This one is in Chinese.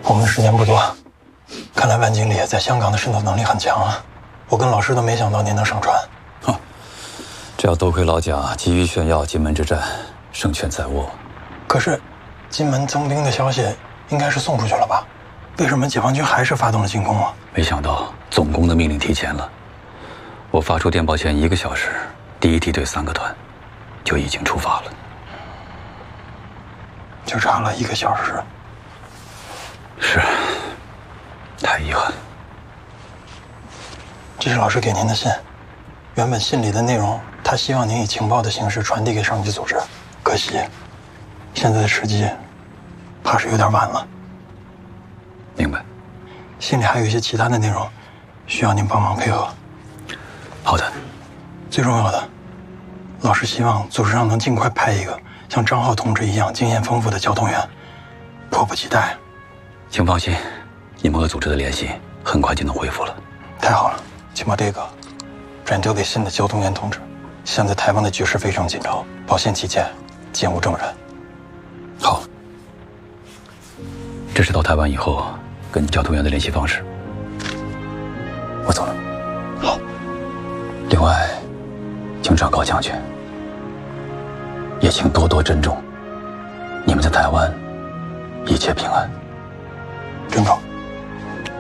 我们的时间不多，看来万经理在香港的渗透能力很强啊！我跟老师都没想到您能上船。 只要多亏老蒋急于炫耀金门之战，胜券在握。 可是，金门增兵的消息应该是送出去了吧？为什么解放军还是发动了进攻啊？ 没想到总攻的命令提前了，我发出电报前1个小时，第一梯队3个团就已经出发了。 就差了1个小时。 是，太遗憾。 这是老师给您的信，原本信里的内容，他希望您以情报的形式传递给上级组织，可惜，现在的时机，怕是有点晚了。 明白。 信里还有一些其他的内容，需要您帮忙配合。 好的。 最重要的，老师希望组织上能尽快派一个像张浩同志一样经验丰富的交通员，迫不及待。 请放心，你们和组织的联系很快就能恢复了。 太好了，请把这个转交给新的交通员同志。现在台湾的局势非常紧张，保险起见，见无证人。 好，这是到台湾以后跟交通员的联系方式。我走了。 好。 另外，请转告将军，也请多多珍重。你们在台湾一切平安。 珍重。